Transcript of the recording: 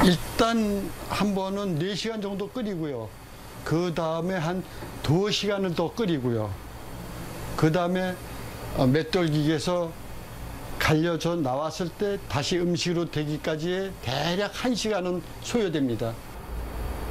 일단 한 번은 4시간 정도 끓이고요. 그 다음에 한 2시간을 더 끓이고요. 그 다음에 맷돌기에서 갈려져 나왔을 때 다시 음식으로 되기까지의 대략 1시간은 소요됩니다.